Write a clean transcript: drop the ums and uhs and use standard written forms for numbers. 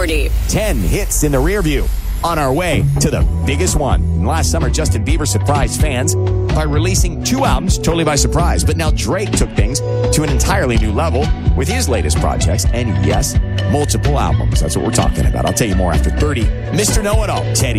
40. 10 hits in the rear view. On our way to the biggest one. And last summer, Justin Bieber surprised fans by releasing 2 albums totally by surprise. But now Drake took things to an entirely new level with his latest projects. And yes, multiple albums. That's what we're talking about. I'll tell you more after 30. Mr. Know-It-All, Teddy